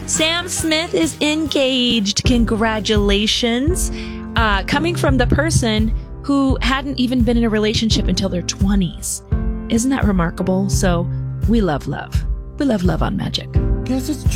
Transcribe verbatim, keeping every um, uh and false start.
Sam Smith is engaged. Congratulations. Uh, coming from the person who hadn't even been in a relationship until their twenties. Isn't that remarkable? So we love love. We love love on Magic. Guess it's